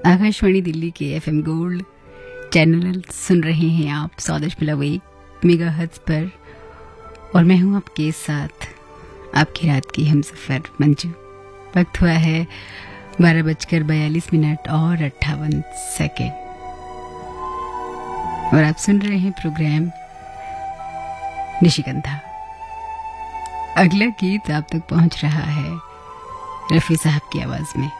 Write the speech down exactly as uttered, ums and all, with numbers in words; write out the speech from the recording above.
आकाशवाणी दिल्ली के FM gold channel सुन रहे हैं आप सौ दशमलव एक मेगाहर्ट्ज पर और मैं हूं आपके साथ आपकी रात की हमसफर मंजू। वक्त हुआ है बारह बजकर बयालीस मिनट और अट्ठावन सेकेंड और आप सुन रहे हैं प्रोग्राम निशिगंधा। अगला गीत आप तक पहुंच रहा है रफी साहब की आवाज में।